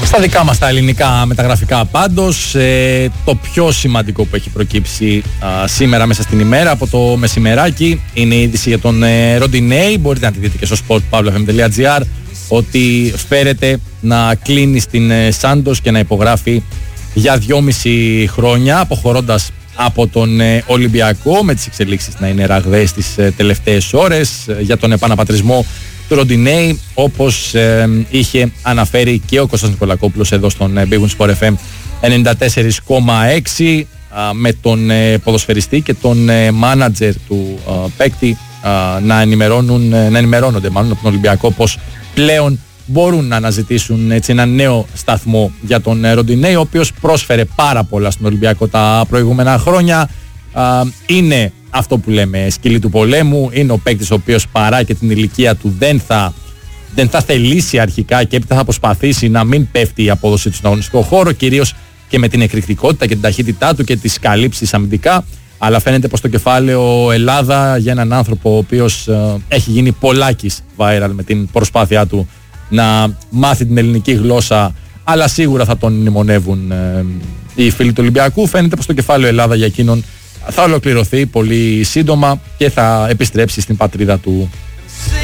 Στα δικά μας τα ελληνικά μεταγραφικά πάντως, το πιο σημαντικό που έχει προκύψει σήμερα μέσα στην ημέρα από το μεσημεράκι είναι η είδηση για τον Ροντινέι. Μπορείτε να τη δείτε και στο sport.pavlafm.gr ότι φέρεται να κλείνει στην Σάντος και να υπογράφει για 2,5 χρόνια, αποχωρώντας από τον Ολυμπιακό, με τις εξελίξεις να είναι ραγδαίες τις τελευταίες ώρες για τον επαναπατρισμό του Ροντινέι, όπως είχε αναφέρει και ο Κώστας Νικολακόπουλος εδώ στον Big Win Sport FM 94,6, με τον ποδοσφαιριστή και τον μάνατζερ του παίκτη να ενημερώνονται μάλλον από τον Ολυμπιακό πως πλέον μπορούν να αναζητήσουν έτσι ένα νέο σταθμό για τον Ροντινέι, ο οποίος πρόσφερε πάρα πολλά στον Ολυμπιακό τα προηγούμενα χρόνια. Είναι αυτό που λέμε σκύλι του πολέμου, είναι ο παίκτης ο οποίος παρά και την ηλικία του δεν θα θελήσει αρχικά και έπειτα θα προσπαθήσει να μην πέφτει η απόδοση του στον αγωνιστικό χώρο, κυρίως και με την εκρηκτικότητα και την ταχύτητά του και τις καλύψεις αμυντικά. Αλλά φαίνεται πως το κεφάλαιο Ελλάδα για έναν άνθρωπο ο οποίος έχει γίνει πολλάκις viral με την προσπάθειά του να μάθει την ελληνική γλώσσα, αλλά σίγουρα θα τον μνημονεύουν οι φίλοι του Ολυμπιακού. Φαίνεται πως το κεφάλαιο Ελλάδα για εκείνον θα ολοκληρωθεί πολύ σύντομα και θα επιστρέψει στην πατρίδα του